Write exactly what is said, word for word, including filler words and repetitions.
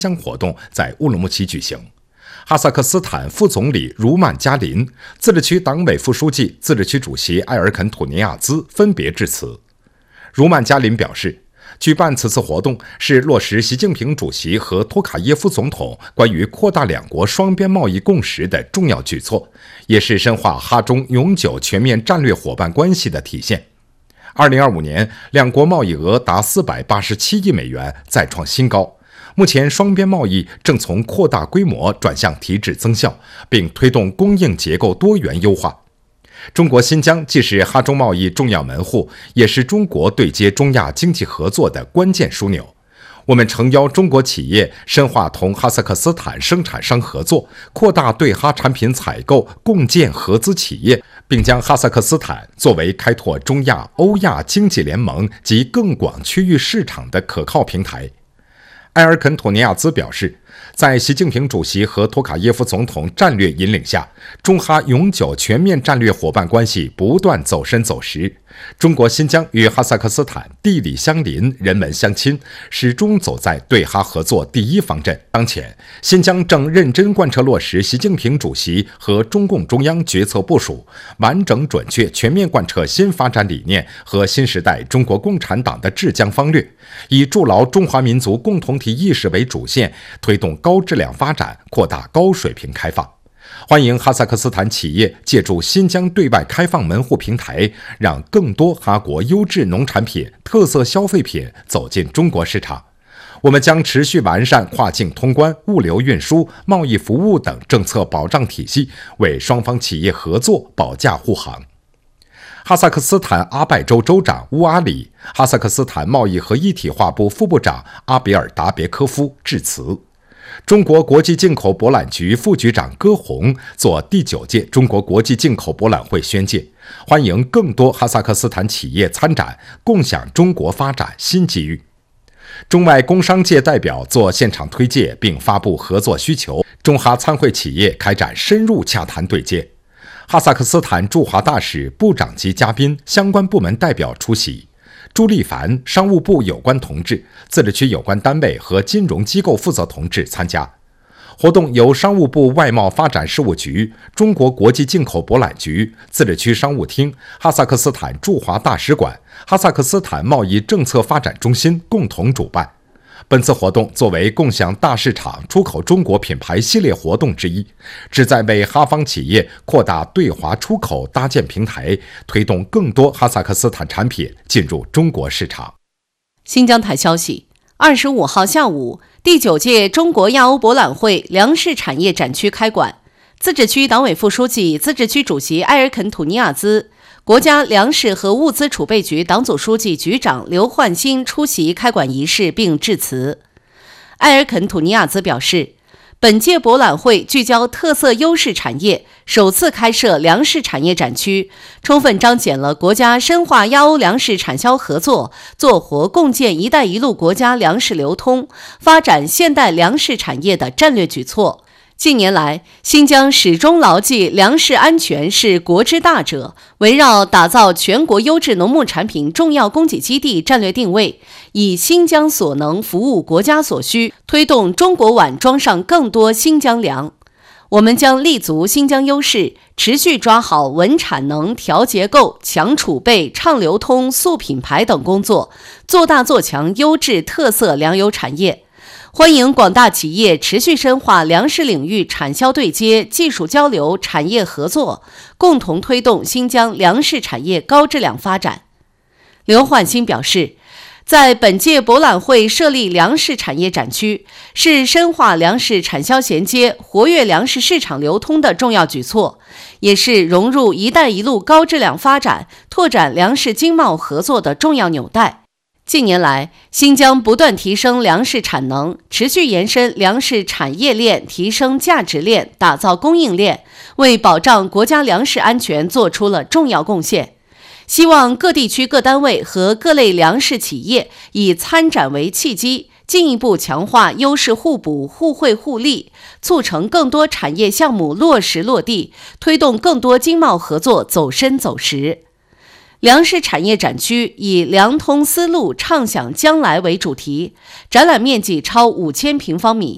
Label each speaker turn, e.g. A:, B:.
A: 疆活动在乌鲁木齐举行。哈萨克斯坦副总理茹曼加林、自治区党委副书记、自治区主席埃尔肯土尼亚兹分别致辞。茹曼加林表示，举办此次活动是落实习近平主席和托卡耶夫总统关于扩大两国双边贸易共识的重要举措，也是深化哈中永久全面战略伙伴关系的体现。二零二五年，两国贸易额达四百八十七亿美元，再创新高。目前，双边贸易正从扩大规模转向提质增效，并推动供应结构多元优化。中国新疆既是哈中贸易重要门户，也是中国对接中亚经济合作的关键枢纽。我们诚邀中国企业深化同哈萨克斯坦生产商合作，扩大对哈产品采购，共建合资企业，并将哈萨克斯坦作为开拓中亚、欧亚经济联盟及更广区域市场的可靠平台。埃尔肯土尼亚兹表示，在习近平主席和托卡耶夫总统战略引领下，中哈永久全面战略伙伴关系不断走深走实。中国新疆与哈萨克斯坦地理相邻，人文相亲，始终走在对哈合作第一方阵。当前，新疆正认真贯彻落实习近平主席和中共中央决策部署，完整准确全面贯彻新发展理念和新时代中国共产党的治疆方略，以筑牢中华民族共同体意识为主线，推动高质量发展，扩大高水平开放。欢迎哈萨克斯坦企业借助新疆对外开放门户平台，让更多哈国优质农产品、特色消费品走进中国市场。我们将持续完善跨境通关、物流运输、贸易服务等政策保障体系，为双方企业合作保驾护航。哈萨克斯坦阿拜州州长乌阿里、哈萨克斯坦贸易和一体化部副部长阿别尔达别科夫致辞。中国国际进口博览局副局长戈洪做第九届中国国际进口博览会宣介，欢迎更多哈萨克斯坦企业参展，共享中国发展新机遇。中外工商界代表做现场推介并发布合作需求，中哈参会企业开展深入洽谈对接。哈萨克斯坦驻华大使、部长级嘉宾、相关部门代表出席。朱立凡商务部有关同志、自治区有关单位和金融机构负责同志参加。活动由商务部外贸发展事务局、中国国际进口博览局、自治区商务厅、哈萨克斯坦驻华大使馆、哈萨克斯坦贸易政策发展中心共同主办。本次活动作为共享大市场出口中国品牌系列活动之一，旨在为哈方企业扩大对华出口搭建平台，推动更多哈萨克斯坦产品进入中国市场。
B: 新疆台消息，二十五号下午，第九届中国亚欧博览会粮食产业展区开馆，自治区党委副书记、自治区主席埃尔肯土尼亚兹、国家粮食和物资储备局党组书记、局长刘焕新出席开馆仪式并致辞。埃尔肯土尼亚兹表示，本届博览会聚焦特色优势产业，首次开设粮食产业展区，充分彰显了国家深化亚欧粮食产销合作，做活共建“一带一路”国家粮食流通、发展现代粮食产业的战略举措。近年来，新疆始终牢记粮食安全是国之大者，围绕打造全国优质农牧产品重要供给基地战略定位，以新疆所能服务国家所需，推动中国碗装上更多新疆粮。我们将立足新疆优势，持续抓好稳产能、调结构、强储备、畅流通、塑品牌等工作，做大做强优质特色粮油产业。欢迎广大企业持续深化粮食领域产销对接、技术交流、产业合作，共同推动新疆粮食产业高质量发展。刘焕新表示，在本届博览会设立粮食产业展区，是深化粮食产销衔接、活跃粮食市场流通的重要举措，也是融入“一带一路”高质量发展、拓展粮食经贸合作的重要纽带。近年来，新疆不断提升粮食产能，持续延伸粮食产业链，提升价值链，打造供应链，为保障国家粮食安全做出了重要贡献。希望各地区各单位和各类粮食企业以参展为契机，进一步强化优势互补、互惠互利，促成更多产业项目落实落地，推动更多经贸合作走深走实。粮食产业展区以粮通丝路，畅享将来为主题，展览面积超五千平方米，